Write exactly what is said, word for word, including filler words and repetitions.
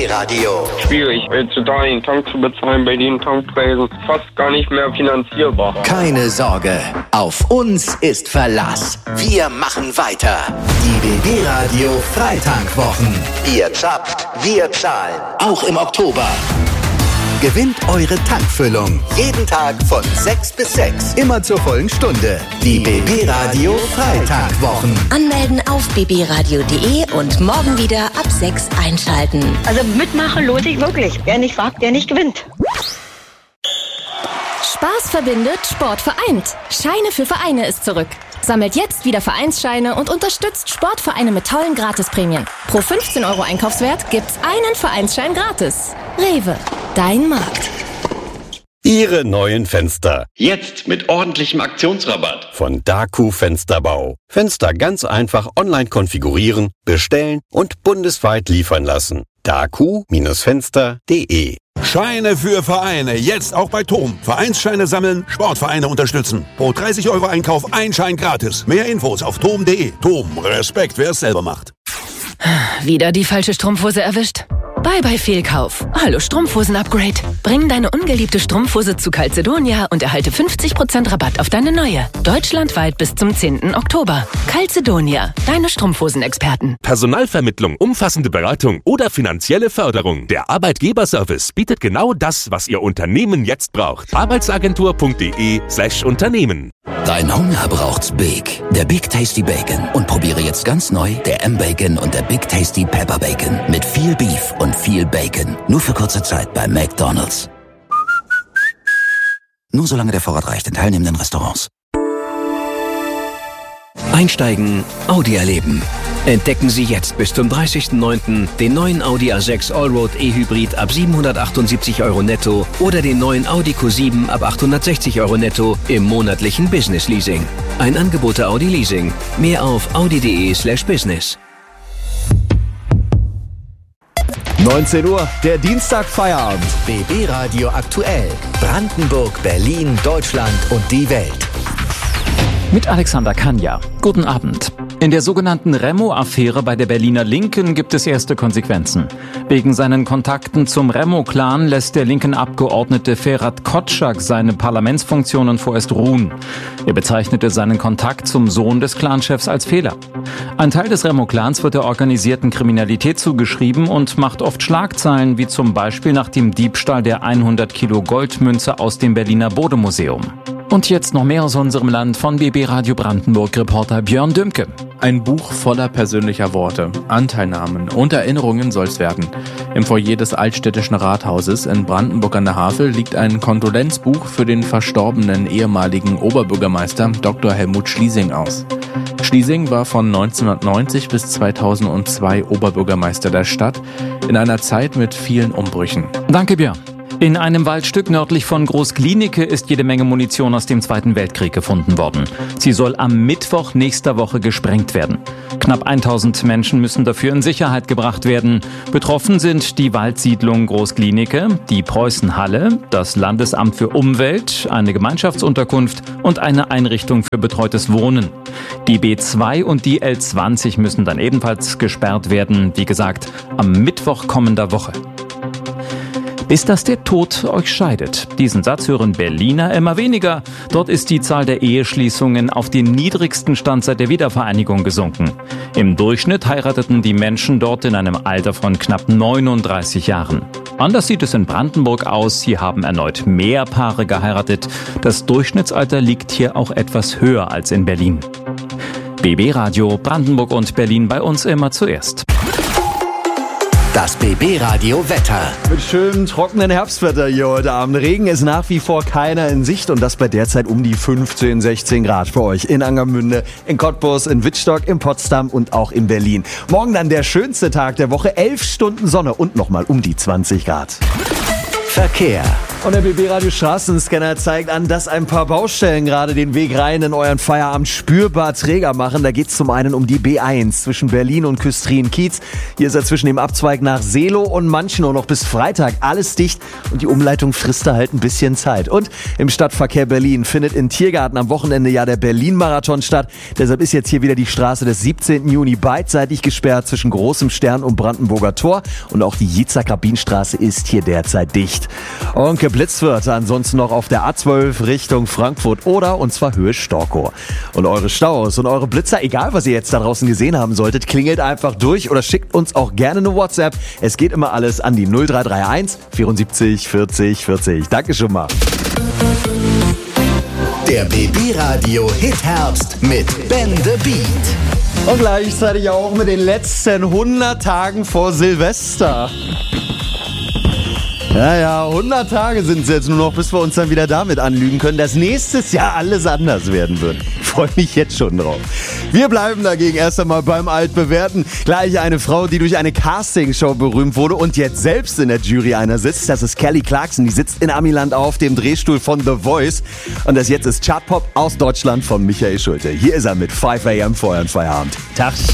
Radio. Schwierig, heutzutage den Tank zu bezahlen bei den Tankpreisen. Fast gar nicht mehr finanzierbar. Keine Sorge, auf uns ist Verlass. Wir machen weiter. Die B B Radio Freitankwochen. Ihr zapft, wir zahlen. Auch im Oktober. Gewinnt eure Tankfüllung. Jeden Tag von sechs bis sechs. Immer zur vollen Stunde. Die B B Radio Freitagwochen. Anmelden auf b b radio punkt d e und morgen wieder ab sechs einschalten. Also mitmachen lohnt sich wirklich. Wer nicht fragt, der nicht gewinnt. Spaß verbindet, Sport vereint. Scheine für Vereine ist zurück. Sammelt jetzt wieder Vereinsscheine und unterstützt Sportvereine mit tollen Gratisprämien. Pro fünfzehn Euro Einkaufswert gibt's einen Vereinsschein gratis. Rewe, dein Markt. Ihre neuen Fenster. Jetzt mit ordentlichem Aktionsrabatt. Von Daku Fensterbau. Fenster ganz einfach online konfigurieren, bestellen und bundesweit liefern lassen. daku Fenster punkt de. Scheine für Vereine, jetzt auch bei Tom. Vereinsscheine sammeln, Sportvereine unterstützen. Pro dreißig Euro Einkauf ein Schein gratis. Mehr Infos auf tom punkt de. Tom, Respekt, wer es selber macht. Wieder die falsche Strumpfhose erwischt? Bye bye Fehlkauf. Hallo Strumpfhosen-Upgrade. Bring deine ungeliebte Strumpfhose zu Calzedonia und erhalte fünfzig Prozent Rabatt auf deine neue. Deutschlandweit bis zum zehnten Oktober. Calzedonia, deine Strumpfhosen-Experten. Personalvermittlung, umfassende Beratung oder finanzielle Förderung. Der Arbeitgeberservice bietet genau das, was Ihr Unternehmen jetzt braucht. Arbeitsagentur punkt de slash Unternehmen. Dein Hunger braucht's Big. Der Big Tasty Bacon. Und probiere jetzt ganz neu der M-Bacon und der Big Tasty Pepper Bacon. Mit viel Beef und viel Bacon. Nur für kurze Zeit bei McDonald's. Nur solange der Vorrat reicht in teilnehmenden Restaurants. Einsteigen, Audi erleben. Entdecken Sie jetzt bis zum dreißigsten neunten den neuen Audi A sechs Allroad E-Hybrid ab siebenhundertachtundsiebzig Euro netto oder den neuen Audi Q sieben ab achthundertsechzig Euro netto im monatlichen Business Leasing. Ein Angebot der Audi Leasing. Mehr auf audi punkt de slash business. neunzehn Uhr, der Dienstag Feierabend. B B Radio aktuell. Brandenburg, Berlin, Deutschland und die Welt. Mit Alexander Kanja. Guten Abend. In der sogenannten Remo-Affäre bei der Berliner Linken gibt es erste Konsequenzen. Wegen seinen Kontakten zum Remo-Clan lässt der linken Abgeordnete Ferhat Kotschak seine Parlamentsfunktionen vorerst ruhen. Er bezeichnete seinen Kontakt zum Sohn des Clanchefs als Fehler. Ein Teil des Remo-Clans wird der organisierten Kriminalität zugeschrieben und macht oft Schlagzeilen, wie zum Beispiel nach dem Diebstahl der hundert Kilo Goldmünze aus dem Berliner Bode-Museum. Und jetzt noch mehr aus unserem Land von B B Radio Brandenburg-Reporter Björn Dümke. Ein Buch voller persönlicher Worte, Anteilnahmen und Erinnerungen soll's werden. Im Foyer des Altstädtischen Rathauses in Brandenburg an der Havel liegt ein Kondolenzbuch für den verstorbenen ehemaligen Oberbürgermeister Doktor Helmut Schliesing aus. Schliesing war von neunzehnhundertneunzig bis zweitausendzwei Oberbürgermeister der Stadt in einer Zeit mit vielen Umbrüchen. Danke, Björn. In einem Waldstück nördlich von Groß-Glienicke ist jede Menge Munition aus dem Zweiten Weltkrieg gefunden worden. Sie soll am Mittwoch nächster Woche gesprengt werden. Knapp tausend Menschen müssen dafür in Sicherheit gebracht werden. Betroffen sind die Waldsiedlung Groß-Glienicke, die Preußenhalle, das Landesamt für Umwelt, eine Gemeinschaftsunterkunft und eine Einrichtung für betreutes Wohnen. Die B zwei und die L zwanzig müssen dann ebenfalls gesperrt werden, wie gesagt, am Mittwoch kommender Woche. Bis dass der Tod euch scheidet. Diesen Satz hören Berliner immer weniger. Dort ist die Zahl der Eheschließungen auf den niedrigsten Stand seit der Wiedervereinigung gesunken. Im Durchschnitt heirateten die Menschen dort in einem Alter von knapp neununddreißig Jahren. Anders sieht es in Brandenburg aus. Hier haben erneut mehr Paare geheiratet. Das Durchschnittsalter liegt hier auch etwas höher als in Berlin. B B Radio Brandenburg und Berlin bei uns immer zuerst. Das B B Radio Wetter. Mit schönem trockenen Herbstwetter hier heute Abend. Regen ist nach wie vor keiner in Sicht und das bei derzeit um die fünfzehn, sechzehn Grad für euch in Angermünde, in Cottbus, in Wittstock, in Potsdam und auch in Berlin. Morgen dann der schönste Tag der Woche, elf Stunden Sonne und nochmal um die zwanzig Grad. Verkehr. Und der B B-Radio Straßenscanner zeigt an, dass ein paar Baustellen gerade den Weg rein in euren Feierabend spürbar träger machen. Da geht es zum einen um die B eins zwischen Berlin und Küstrin-Kiez. Hier ist er zwischen dem Abzweig nach Seelow und Manchenow noch bis Freitag alles dicht und die Umleitung frisst da halt ein bisschen Zeit. Und im Stadtverkehr Berlin findet in Tiergarten am Wochenende ja der Berlin-Marathon statt. Deshalb ist jetzt hier wieder die Straße des siebzehnten Juni beidseitig gesperrt zwischen Großem Stern und Brandenburger Tor. Und auch die Jitzak-Rabin-Straße ist hier derzeit dicht. Und geblitzt wird ansonsten noch auf der A zwölf Richtung Frankfurt oder und zwar Höhe Storkow. Und eure Staus und eure Blitzer, egal was ihr jetzt da draußen gesehen haben solltet, klingelt einfach durch oder schickt uns auch gerne eine WhatsApp. Es geht immer alles an die null drei drei eins vierundsiebzig vierzig vierzig. Danke schon mal. Der B B-Radio Hit-Herbst mit Ben the Beat. Und gleichzeitig auch mit den letzten hundert Tagen vor Silvester. Ja, ja, hundert Tage sind es jetzt nur noch, bis wir uns dann wieder damit anlügen können, dass nächstes Jahr alles anders werden wird. Ich freue mich jetzt schon drauf. Wir bleiben dagegen erst einmal beim Altbewährten. Gleich eine Frau, die durch eine Castingshow berühmt wurde und jetzt selbst in der Jury einer sitzt. Das ist Kelly Clarkson, die sitzt in Amiland auf dem Drehstuhl von The Voice. Und das jetzt ist Chartpop aus Deutschland von Michael Schulte. Hier ist er mit five a m vor euren Feierabend. Tag.